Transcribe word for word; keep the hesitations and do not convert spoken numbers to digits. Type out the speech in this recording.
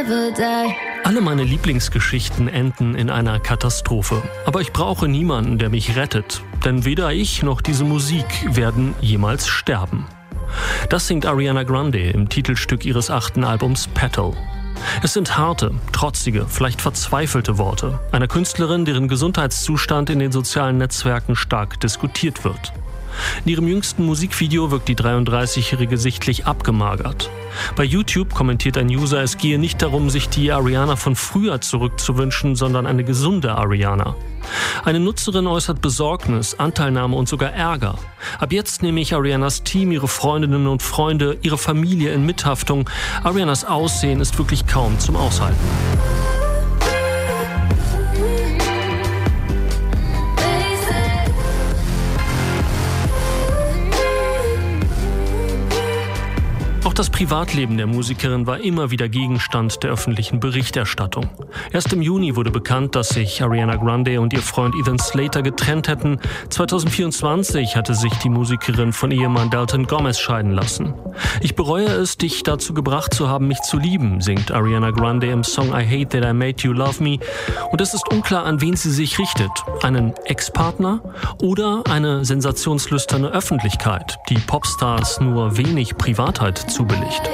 never die. Alle meine Lieblingsgeschichten enden in einer Katastrophe. Aber ich brauche niemanden, der mich rettet. Denn weder ich noch diese Musik werden jemals sterben. Das singt Ariana Grande im Titelstück ihres achten Albums Petal. Es sind harte, trotzige, vielleicht verzweifelte Worte einer Künstlerin, deren Gesundheitszustand in den sozialen Netzwerken stark diskutiert wird. In ihrem jüngsten Musikvideo wirkt die dreiunddreißigjährige sichtlich abgemagert. Bei YouTube kommentiert ein User, es gehe nicht darum, sich die Ariana von früher zurückzuwünschen, sondern eine gesunde Ariana. Eine Nutzerin äußert Besorgnis, Anteilnahme und sogar Ärger. Ab jetzt nehme ich Arianas Team, ihre Freundinnen und Freunde, ihre Familie in Mithaftung. Arianas Aussehen ist wirklich kaum zum Aushalten. Auch das Privatleben der Musikerin war immer wieder Gegenstand der öffentlichen Berichterstattung. Erst im Juni wurde bekannt, dass sich Ariana Grande und ihr Freund Ethan Slater getrennt hätten. zweitausendvierundzwanzig hatte sich die Musikerin von Ehemann Dalton Gomez scheiden lassen. Ich bereue es, dich dazu gebracht zu haben, mich zu lieben, singt Ariana Grande im Song I Hate That I Made You Love Me. Und es ist unklar, an wen sie sich richtet. Einen Ex-Partner oder eine sensationslüsterne Öffentlichkeit, die Popstars nur wenig Privatheit zubelegt.